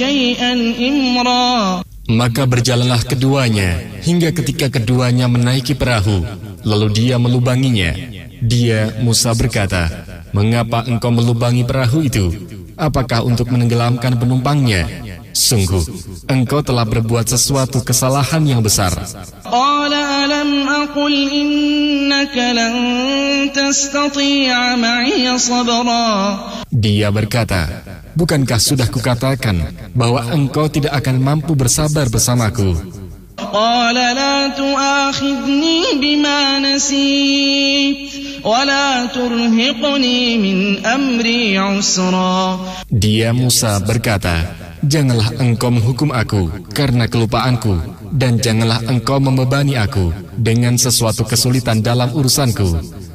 شيئا إمرا. Maka berjalanlah keduanya hingga ketika keduanya menaiki perahu, lalu dia melubanginya. Dia, Musa, berkata, "Mengapa engkau melubangi perahu itu? Apakah untuk menenggelamkan penumpangnya? Sungguh, engkau telah berbuat sesuatu kesalahan yang besar." قال ألم أقل إنك لن تستطيع معي صبرا. Dia berkata, "Bukankah sudah kukatakan bahwa engkau tidak akan mampu bersabar bersamaku?" قال لا تؤاخذني بما نسيت ولا ترهقني من أمري عسرا. Dia, Musa, berkata, "Janganlah engkau menghukum aku karena kelupaanku, dan janganlah engkau membebani aku dengan sesuatu kesulitan dalam urusanku.